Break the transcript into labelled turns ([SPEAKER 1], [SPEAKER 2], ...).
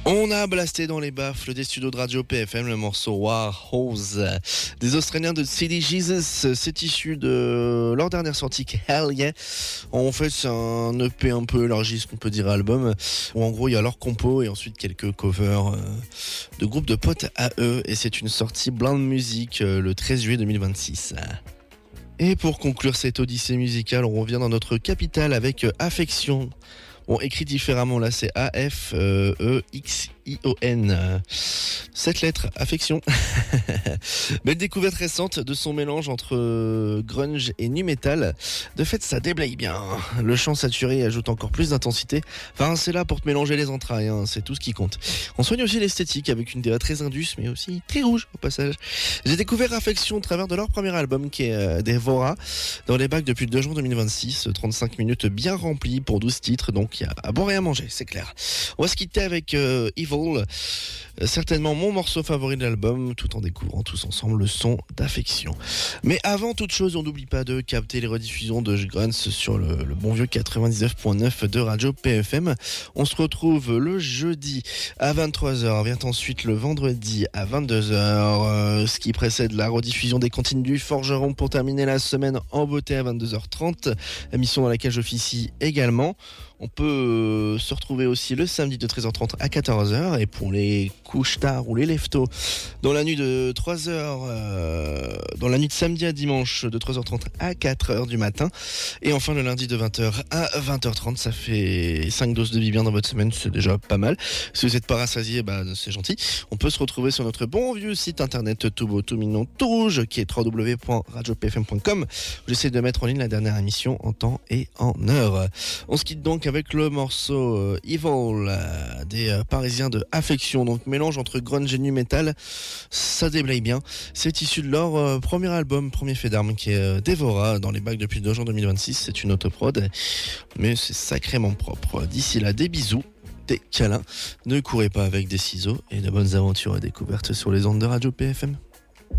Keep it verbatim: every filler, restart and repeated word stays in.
[SPEAKER 1] On a blasté dans les baffles des studios de Radio P F M le morceau War Hose des Australiens de Silly Jesus. C'est issu de leur dernière sortie, Hell Yeah. En fait, c'est un E P un peu élargi, ce qu'on peut dire album, où en gros il y a leur compo et ensuite quelques covers euh, de groupes de potes à eux. Et c'est une sortie Blind Music euh, le treize juillet deux mille vingt-six. Et pour conclure cette odyssée musicale, on revient dans notre capitale avec euh, Affection. Bon, écrit différemment, là c'est A F E X I O N. Cette lettre, Affection. Belle découverte récente de son mélange entre grunge et nu metal. De fait, ça déblaye bien. Le chant saturé ajoute encore plus d'intensité. Enfin, c'est là pour te mélanger les entrailles, hein. C'est tout ce qui compte. On soigne aussi l'esthétique avec une D A très indus, mais aussi très rouge au passage. J'ai découvert Affection au travers de leur premier album qui est euh, Devora, dans les bacs depuis le deux juin deux mille vingt-six. trente-cinq minutes bien remplies pour douze titres, donc il y a à boire et à manger, c'est clair. On va se quitter avec euh, Evil, euh, certainement mon morceau favori de l'album, tout en découvrant tous ensemble le son d'Affection. Mais avant toute chose, on n'oublie pas de capter les rediffusions de Grunts sur le, le bon vieux quatre-vingt-dix-neuf point neuf de Radio P F M. On se retrouve le jeudi à vingt-trois heures, vient ensuite le vendredi à vingt-deux heures, euh, ce qui précède la rediffusion des cantines du Forgeron pour terminer la semaine en beauté à vingt-deux heures trente, émission dans laquelle j'officie également. On peut euh, se retrouver aussi le samedi de treize heures trente à quatorze heures, et pour les couches tard ou les leftos, dans la nuit de trois heures, euh, dans la nuit de samedi à dimanche de trois heures trente à quatre heures du matin, et enfin le lundi de vingt heures à vingt heures trente. Ça fait cinq doses de bien dans votre semaine, c'est déjà pas mal. Si vous êtes pas rassasié, bah, c'est gentil. On peut se retrouver sur notre bon vieux site internet tout beau, tout mignon, tout rouge, qui est w w w point radio p f m point com. J'essaie de mettre en ligne la dernière émission en temps et en heure. On se quitte donc avec le morceau euh, Evil euh, des euh, Parisiens de Affection, donc mélange entre grunge et nu metal, ça déblaye bien. C'est issu de leur euh, premier album, premier fait d'armes, qui est euh, Devora, dans les bacs depuis le deux juin deux mille vingt-six. C'est une autoprod, mais c'est sacrément propre. D'ici là, des bisous, des câlins, ne courez pas avec des ciseaux, et de bonnes aventures et découvertes sur les ondes de Radio P F M.